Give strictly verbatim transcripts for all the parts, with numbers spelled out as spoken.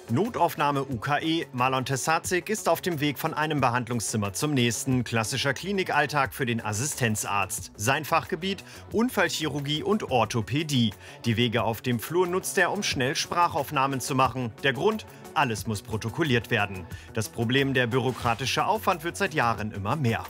Notaufnahme U K E. Marlon Tesazik ist auf dem Weg von einem Behandlungszimmer zum nächsten. Klassischer Klinikalltag für den Assistenzarzt. Sein Fachgebiet Unfallchirurgie und Orthopädie. Die Wege auf dem Flur nutzt er, um schnell Sprachaufnahmen zu machen. Der Grund? Alles muss protokolliert werden. Das Problem, der bürokratische Aufwand, wird seit Jahren immer mehr.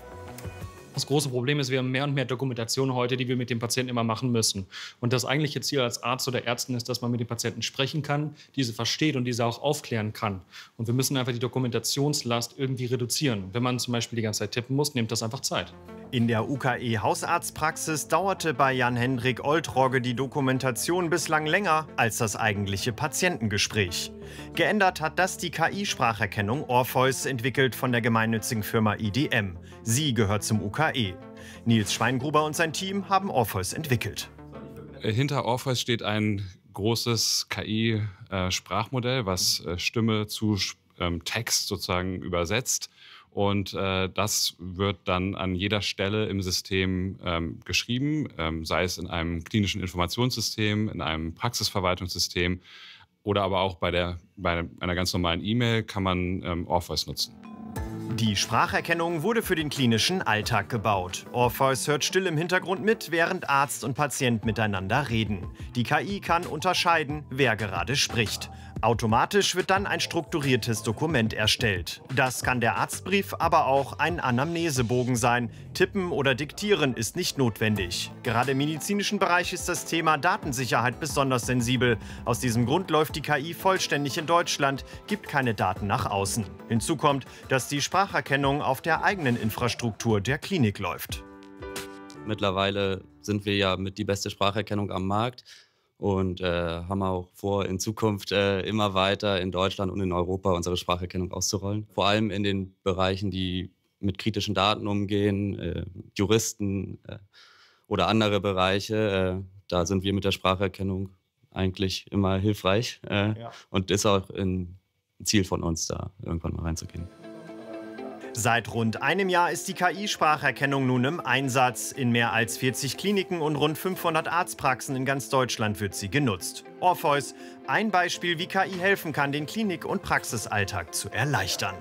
Das große Problem ist, wir haben mehr und mehr Dokumentation heute, die wir mit dem Patienten immer machen müssen. Und das eigentliche Ziel als Arzt oder Ärztin ist, dass man mit den Patienten sprechen kann, diese versteht und diese auch aufklären kann. Und wir müssen einfach die Dokumentationslast irgendwie reduzieren. Wenn man zum Beispiel die ganze Zeit tippen muss, nimmt das einfach Zeit. In der U K E-Hausarztpraxis dauerte bei Jan-Hendrik Oltrogge die Dokumentation bislang länger als das eigentliche Patientengespräch. Geändert hat das die K I-Spracherkennung Orpheus, entwickelt von der gemeinnützigen Firma I D M. Sie gehört zum U K E. Nils Schweingruber und sein Team haben Orpheus entwickelt. Hinter Orpheus steht ein großes K I-Sprachmodell, was Stimme zu ähm, Text sozusagen übersetzt. Und äh, das wird dann an jeder Stelle im System ähm, geschrieben, ähm, sei es in einem klinischen Informationssystem, in einem Praxisverwaltungssystem oder aber auch bei, der, bei einer ganz normalen E-Mail kann man ähm, Orpheus nutzen. Die Spracherkennung wurde für den klinischen Alltag gebaut. Orpheus hört still im Hintergrund mit, während Arzt und Patient miteinander reden. Die K I kann unterscheiden, wer gerade spricht. Automatisch wird dann ein strukturiertes Dokument erstellt. Das kann der Arztbrief, aber auch ein Anamnesebogen sein. Tippen oder Diktieren ist nicht notwendig. Gerade im medizinischen Bereich ist das Thema Datensicherheit besonders sensibel. Aus diesem Grund läuft die K I vollständig in Deutschland, gibt keine Daten nach außen. Hinzu kommt, dass die Spracherkennung auf der eigenen Infrastruktur der Klinik läuft. Mittlerweile sind wir ja mit die beste Spracherkennung am Markt. Und äh, haben auch vor, in Zukunft äh, immer weiter in Deutschland und in Europa unsere Spracherkennung auszurollen. Vor allem in den Bereichen, die mit kritischen Daten umgehen, äh, Juristen äh, oder andere Bereiche. Äh, da sind wir mit der Spracherkennung eigentlich immer hilfreich. Äh, ja. Und ist auch ein Ziel von uns, da irgendwann mal reinzugehen. Seit rund einem Jahr ist die K I-Spracherkennung nun im Einsatz. In mehr als vierzig Kliniken und rund fünfhundert Arztpraxen in ganz Deutschland wird sie genutzt. Orpheus, ein Beispiel, wie K I helfen kann, den Klinik- und Praxisalltag zu erleichtern.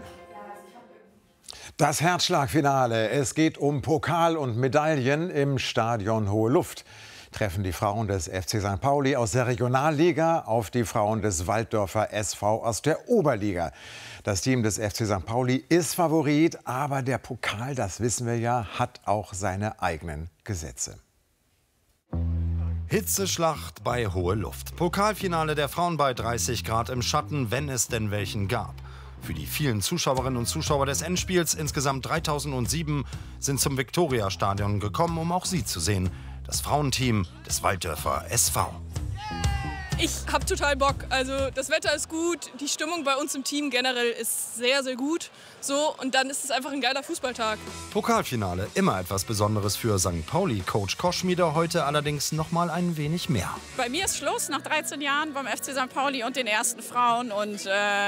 Das Herzschlagfinale. Es geht um Pokal und Medaillen im Stadion Hohe Luft. Treffen die Frauen des F C Sankt Pauli aus der Regionalliga auf die Frauen des Walddörfer S V aus der Oberliga. Das Team des F C Sankt Pauli ist Favorit, aber der Pokal, das wissen wir ja, hat auch seine eigenen Gesetze. Hitzeschlacht bei Hohe Luft. Pokalfinale der Frauen bei dreißig Grad im Schatten, wenn es denn welchen gab. Für die vielen Zuschauerinnen und Zuschauer des Endspiels, insgesamt dreitausendsieben, sind zum Viktoriastadion gekommen, um auch sie zu sehen. Das Frauenteam des Walddörfer S V. Ich habe total Bock. Also das Wetter ist gut, die Stimmung bei uns im Team generell ist sehr, sehr gut. So, und dann ist es einfach ein geiler Fußballtag. Pokalfinale, immer etwas Besonderes für Sankt Pauli. Coach Koschmieder heute allerdings noch mal ein wenig mehr. Bei mir ist Schluss nach dreizehn Jahren beim F C Sankt Pauli und den ersten Frauen. Und äh